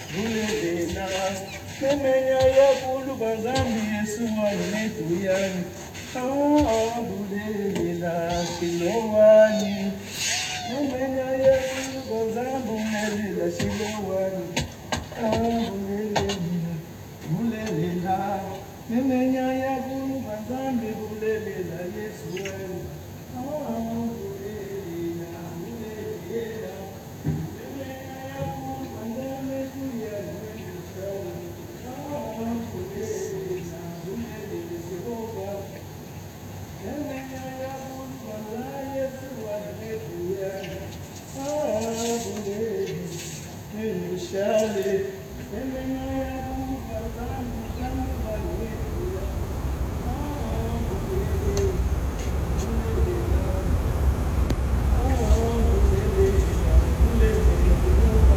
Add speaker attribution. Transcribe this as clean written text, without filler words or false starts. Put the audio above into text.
Speaker 1: Bulelena, Nemenya ya kulu bazambi Yesu wanetuyan. Bulelena, Silowani. Nemenya ya kulu bazambi Nelela Silowani. Bulelena, Bulelena, Nemenya ya kulu bazambi Bulelela Yesu wani. Bulelena, Bulelena. Shall